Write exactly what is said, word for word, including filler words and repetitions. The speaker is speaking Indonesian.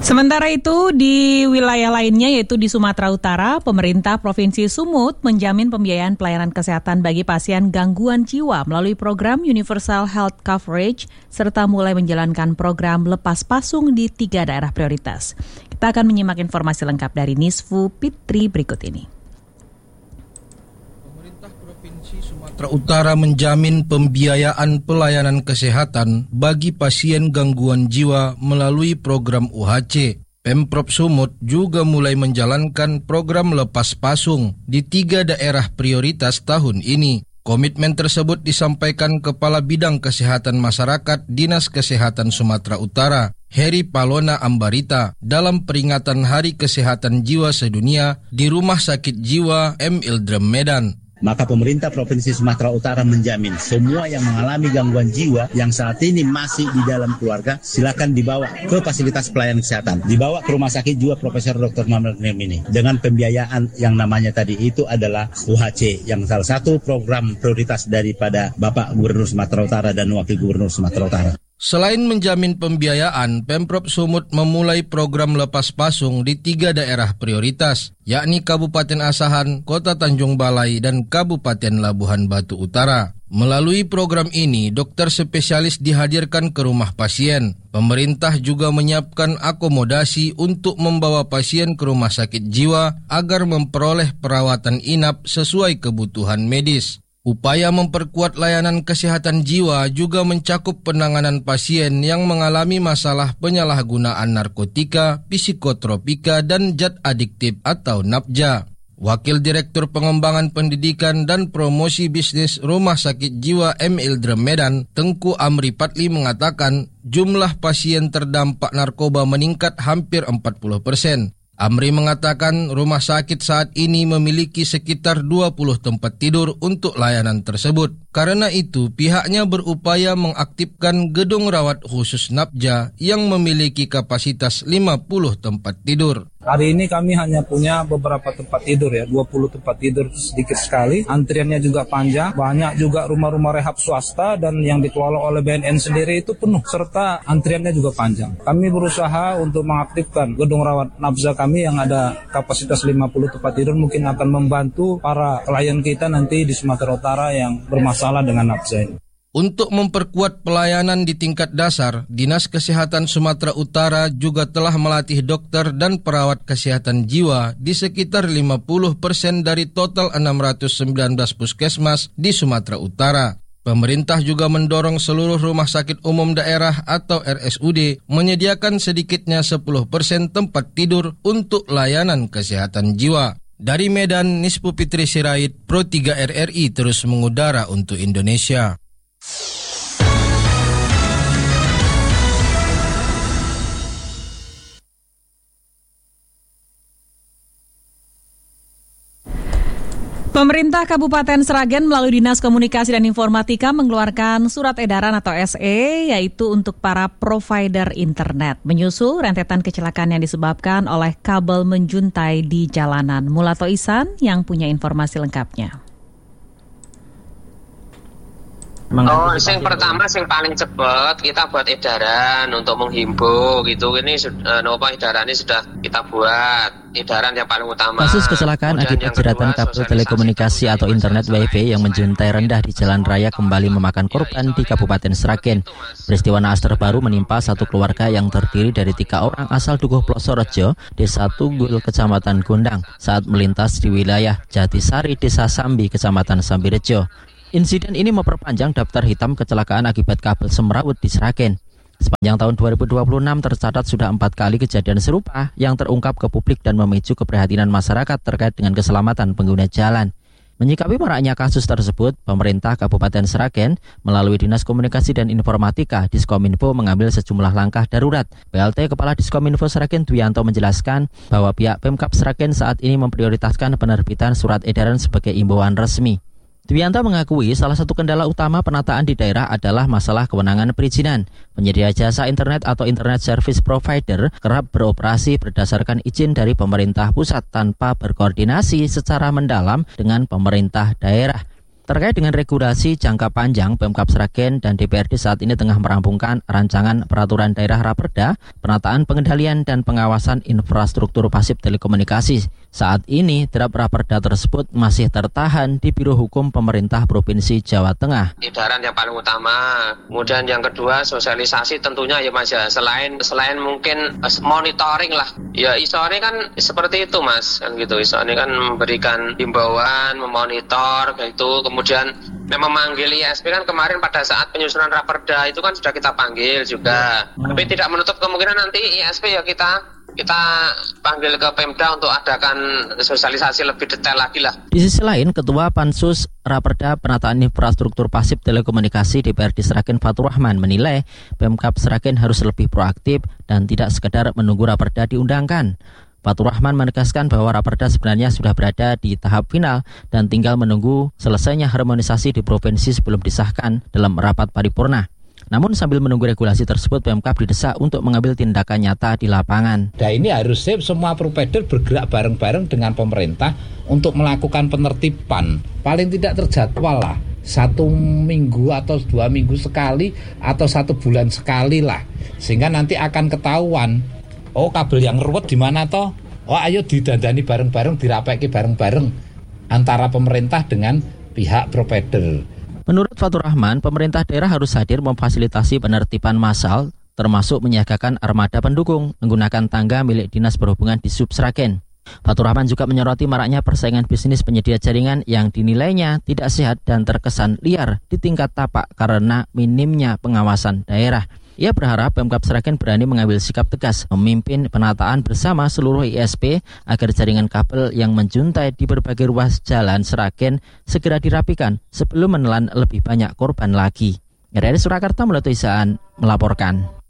Sementara itu, di wilayah lainnya yaitu di Sumatera Utara, pemerintah Provinsi Sumut menjamin pembiayaan pelayanan kesehatan bagi pasien gangguan jiwa melalui program Universal Health Coverage serta mulai menjalankan program lepas pasung di tiga daerah prioritas. Kita akan menyimak informasi lengkap dari Nisfu Fitri berikut ini. Sumatera Utara menjamin pembiayaan pelayanan kesehatan bagi pasien gangguan jiwa melalui program U H C. Pemprov Sumut juga mulai menjalankan program lepas pasung di tiga daerah prioritas tahun ini. Komitmen tersebut disampaikan Kepala Bidang Kesehatan Masyarakat Dinas Kesehatan Sumatera Utara, Heri Palona Ambarita, dalam peringatan Hari Kesehatan Jiwa Sedunia di Rumah Sakit Jiwa M. Ildrem Medan. Maka pemerintah Provinsi Sumatera Utara menjamin semua yang mengalami gangguan jiwa yang saat ini masih di dalam keluarga, silakan dibawa ke fasilitas pelayanan kesehatan. Dibawa ke Rumah Sakit Jiwa Profesor Doktor Muhammad ini. Dengan pembiayaan yang namanya tadi itu adalah U H C, yang salah satu program prioritas daripada Bapak Gubernur Sumatera Utara dan Wakil Gubernur Sumatera Utara. Selain menjamin pembiayaan, Pemprov Sumut memulai program lepas pasung di tiga daerah prioritas, yakni Kabupaten Asahan, Kota Tanjung Balai, dan Kabupaten Labuhan Batu Utara. Melalui program ini, dokter spesialis dihadirkan ke rumah pasien. Pemerintah juga menyiapkan akomodasi untuk membawa pasien ke rumah sakit jiwa agar memperoleh perawatan inap sesuai kebutuhan medis. Upaya memperkuat layanan kesehatan jiwa juga mencakup penanganan pasien yang mengalami masalah penyalahgunaan narkotika, psikotropika, dan zat adiktif atau NAPJA. Wakil Direktur Pengembangan Pendidikan dan Promosi Bisnis Rumah Sakit Jiwa M. Ildrem Medan, Tengku Amri Patli mengatakan jumlah pasien terdampak narkoba meningkat hampir empat puluh persen. Amri mengatakan rumah sakit saat ini memiliki sekitar dua puluh tempat tidur untuk layanan tersebut. Karena itu, pihaknya berupaya mengaktifkan gedung rawat khusus NAPJA yang memiliki kapasitas lima puluh tempat tidur. Hari ini kami hanya punya beberapa tempat tidur ya, dua puluh tempat tidur sedikit sekali. Antriannya juga panjang, banyak juga rumah-rumah rehab swasta dan yang dikelola oleh B N N sendiri itu penuh, serta antriannya juga panjang. Kami berusaha untuk mengaktifkan gedung rawat NAPJA kami yang ada kapasitas lima puluh tempat tidur, mungkin akan membantu para klien kita nanti di Sumatera Utara yang bermasalah dengan NAPJA ini. Untuk memperkuat pelayanan di tingkat dasar, Dinas Kesehatan Sumatera Utara juga telah melatih dokter dan perawat kesehatan jiwa di sekitar lima puluh persen dari total enam ratus sembilan belas puskesmas di Sumatera Utara. Pemerintah juga mendorong seluruh rumah sakit umum daerah atau R S U D menyediakan sedikitnya sepuluh persen tempat tidur untuk layanan kesehatan jiwa. Dari Medan, Nispu Fitri Sirait, Pro tiga R R I terus mengudara untuk Indonesia. Pemerintah Kabupaten Sragen melalui Dinas Komunikasi dan Informatika mengeluarkan surat edaran atau S E yaitu untuk para provider internet menyusul rentetan kecelakaan yang disebabkan oleh kabel menjuntai di jalanan. Mulato Ihsan yang punya informasi lengkapnya. Oh, yang pertama, yang paling cepat kita buat edaran untuk menghimbau gitu. Ini sudah, nopo edaran ini sudah kita buat edaran yang paling utama. Kasus kecelakaan akibat jeratan kabel telekomunikasi atau internet Wi-Fi yang menjuntai rendah di jalan raya kembali memakan korban di Kabupaten Sragen. Peristiwa naas terbaru menimpa satu keluarga yang terdiri dari tiga orang asal Dukuh Plosorejo, Desa Tunggul, Kecamatan Gondang, saat melintas di wilayah Jatisari, Desa Sambi, Kecamatan Sambirejo. Insiden ini memperpanjang daftar hitam kecelakaan akibat kabel semrawut di Sragen. Sepanjang tahun dua ribu dua puluh enam tercatat sudah empat kali kejadian serupa yang terungkap ke publik dan memicu keprihatinan masyarakat terkait dengan keselamatan pengguna jalan. Menyikapi maraknya kasus tersebut, pemerintah Kabupaten Sragen melalui Dinas Komunikasi dan Informatika Diskominfo mengambil sejumlah langkah darurat. P L T Kepala Diskominfo Sragen Dwianto menjelaskan bahwa pihak Pemkab Sragen saat ini memprioritaskan penerbitan surat edaran sebagai imbauan resmi. Dwianto mengakui salah satu kendala utama penataan di daerah adalah masalah kewenangan perizinan. Penyedia jasa internet atau internet service provider kerap beroperasi berdasarkan izin dari pemerintah pusat tanpa berkoordinasi secara mendalam dengan pemerintah daerah. Terkait dengan regulasi jangka panjang, Pemkab Sragen dan D P R D saat ini tengah merampungkan rancangan peraturan daerah Raperda, penataan pengendalian dan pengawasan infrastruktur pasif telekomunikasi. Saat ini, draft Raperda tersebut masih tertahan di Biro Hukum Pemerintah Provinsi Jawa Tengah. Edaran yang paling utama. Kemudian yang kedua, sosialisasi tentunya ya Mas ya. Selain selain mungkin monitoring lah. Ya I S O ini kan seperti itu Mas, kan gitu. I S O ini kan memberikan himbauan, memonitor gitu. Kemudian memang memanggil I S P kan kemarin pada saat penyusunan Raperda itu kan sudah kita panggil juga. Hmm. Tapi tidak menutup kemungkinan nanti I S P ya kita kita panggil ke Pemda untuk adakan sosialisasi lebih detail lagi lah. Di sisi lain, Ketua Pansus Raperda Penataan Infrastruktur Pasif Telekomunikasi D P R D Sragen Fatur Rahman menilai Pemkab Sragen harus lebih proaktif dan tidak sekedar menunggu Raperda diundangkan. Fatur Rahman menegaskan bahwa Raperda sebenarnya sudah berada di tahap final dan tinggal menunggu selesainya harmonisasi di provinsi sebelum disahkan dalam rapat paripurna. Namun sambil menunggu regulasi tersebut, Pemkab didesak untuk mengambil tindakan nyata di lapangan. Nah ini harusnya semua provider bergerak bareng-bareng dengan pemerintah untuk melakukan penertiban. Paling tidak terjadwal lah, satu minggu atau dua minggu sekali atau satu bulan sekali lah. Sehingga nanti akan ketahuan, oh kabel yang ruwet di mana toh? Oh ayo didandani bareng-bareng, dirapeki bareng-bareng antara pemerintah dengan pihak provider. Menurut Fatur Rahman, pemerintah daerah harus hadir memfasilitasi penertiban massal, termasuk menyiagakan armada pendukung menggunakan tangga milik Dinas Perhubungan di Sub Sragen. Fatur Rahman juga menyoroti maraknya persaingan bisnis penyedia jaringan yang dinilainya tidak sehat dan terkesan liar di tingkat tapak karena minimnya pengawasan daerah. Ia berharap Pemkab Sragen berani mengambil sikap tegas, memimpin penataan bersama seluruh I S P agar jaringan kabel yang menjuntai di berbagai ruas jalan Sragen segera dirapikan sebelum menelan lebih banyak korban lagi. R R I Surakarta Mulyoto Isaan melaporkan.